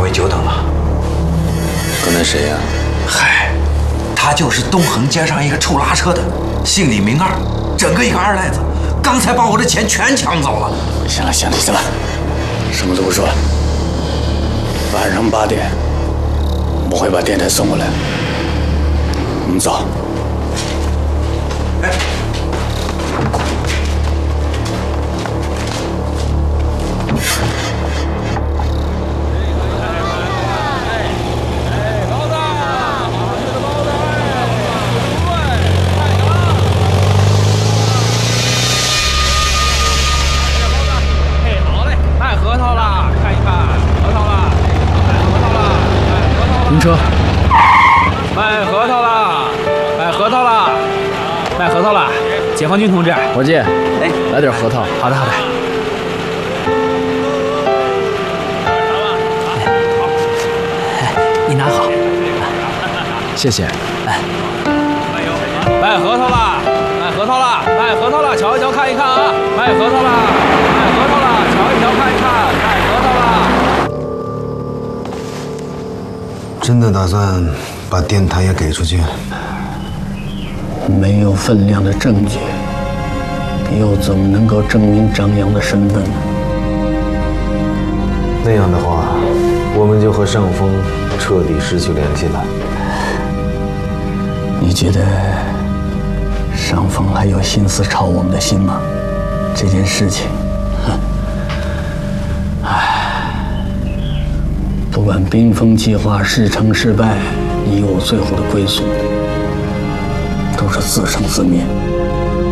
位久等了。 可那谁呀？ 嗨，他就是东横街上一个臭拉车的，姓李名二，整个一个二赖子，刚才把我的钱全抢走了。 行了，什么都不说了。晚上8点，我会把电台送过来。我们走。 哎。 停车！ 卖核桃啦！卖核桃啦！卖核桃啦！解放军同志， 伙计，哎，来点核桃。 好的，好的。你拿好， 谢谢。 卖核桃啦！卖核桃啦！卖核桃啦！瞧一瞧，看一看啊！卖核桃啦！卖核桃啦！瞧一瞧，看一看，卖核桃啦！ 真的打算把电台也给出去？ 没有分量的证据，又怎么能够证明张扬的身份呢？ 那样的话，我们就和上峰彻底失去联系了。 你觉得上峰还有心思操我们的心吗？这件事情，不管冰封计划是成是败，你我最后的归宿都是自生自灭。